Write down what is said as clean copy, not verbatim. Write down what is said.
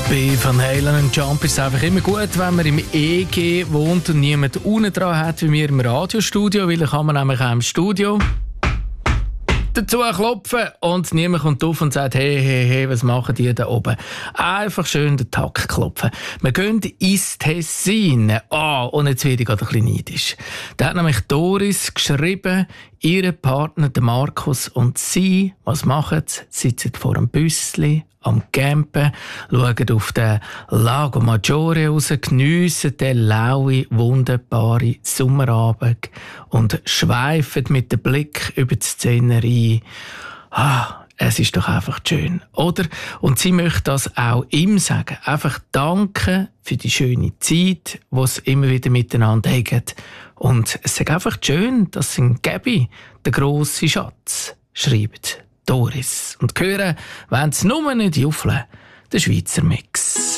Bei Van Halen und Jump ist es einfach immer gut, wenn man im EG wohnt und niemand unten dran hat, wie wir im Radiostudio, weil dann kann man nämlich auch im Studio dazu klopfen und niemand kommt auf und sagt, hey, was machen die da oben? Einfach schön den Takt klopfen. Wir gehen ins Tessin. Und jetzt werde ich gerade ein bisschen neidisch. Da hat nämlich Doris geschrieben, ihr Partner, der Markus und sie, was machen sie? Sitzen vor einem Büssli am Campen, schauen auf den Lago Maggiore raus, geniessen den lauen, wunderbaren Sommerabend und schweifen mit dem Blick über die Szenerie. Es ist doch einfach schön, oder? Und sie möchte das auch ihm sagen. Einfach danken für die schöne Zeit, die sie immer wieder miteinander haben. Und es ist einfach schön, dass sie Gabi, der grosse Schatz, schreibt. Doris. Und hören, wenn es nur nicht juffeln, der Schweizer Mix.